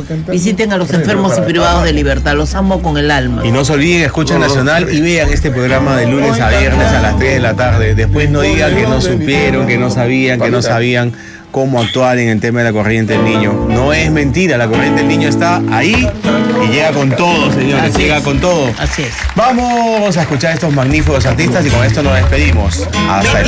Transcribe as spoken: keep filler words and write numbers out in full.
Visiten a los enfermos y privados de libertad. Los amo con el alma. Y no se olviden, escuchen Nacional y vean este programa de lunes a viernes a las tres de la tarde. Después no digan que no supieron, que no sabían, que no sabían cómo actuar en el tema de la corriente del niño. No es mentira, la corriente del niño está ahí y llega con todo, señores, Así llega es. con todo. Así es. Vamos a escuchar a estos magníficos artistas y con esto nos despedimos. Hasta el